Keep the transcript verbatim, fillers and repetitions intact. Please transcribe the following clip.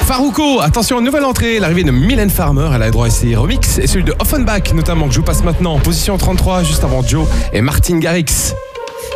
Farouko, attention, nouvelle entrée, l'arrivée de Mylène Farmer, elle a le droit à ses remixes, et celui de Offenbach notamment, que je vous passe maintenant en position trente-trois, juste avant Joe et Martin Garrix.